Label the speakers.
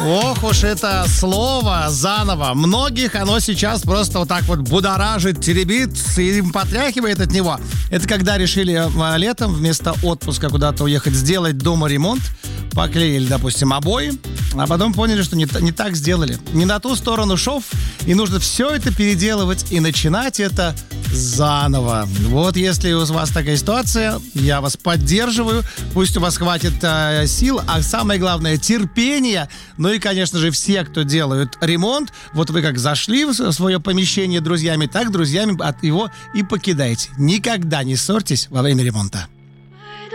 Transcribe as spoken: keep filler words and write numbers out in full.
Speaker 1: Ох уж это слово заново. Многих оно сейчас просто вот так вот будоражит, теребит и им потряхивает от него. Это когда решили летом вместо отпуска куда-то уехать, сделать дома ремонт. Поклеили, допустим, обои, а потом поняли, что не, не так сделали. Не на ту сторону шов, и нужно все это переделывать и начинать это заново. Вот если у вас такая ситуация, я вас поддерживаю. Пусть у вас хватит э, сил, а самое главное терпения. Ну и, конечно же, все, кто делают ремонт, вот вы как зашли в свое помещение друзьями, так друзьями от его и покидайте. Никогда не ссорьтесь во время ремонта.